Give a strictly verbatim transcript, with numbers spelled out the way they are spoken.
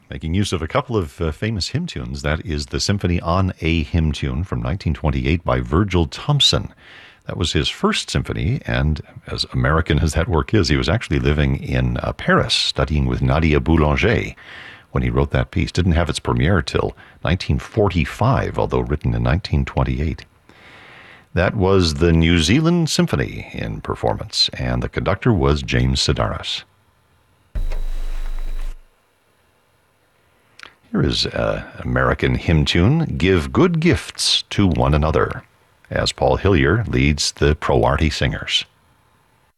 making use of a couple of uh, famous hymn tunes. That is the Symphony on a Hymn Tune from nineteen twenty-eight by Virgil Thompson. That was his first symphony, and as American as that work is, he was actually living in uh, Paris studying with Nadia Boulanger when he wrote that piece. Didn't have its premiere till nineteen forty-five, although written in nineteen twenty-eight. That was the New Zealand Symphony in performance, and the conductor was James Sedaris. Here is an American hymn tune, Give Good Gifts to One Another, as Paul Hillier leads the Pro Arty Singers.